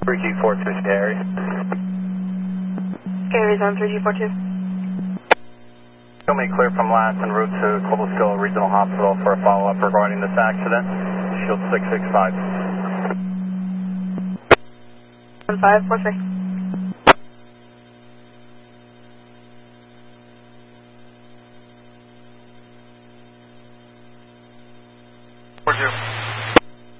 3G42 Gary. Gary's on 3G42. Show me clear from last en route to Cobleskill Regional Hospital for a follow-up regarding this accident. Shield 665. 1543.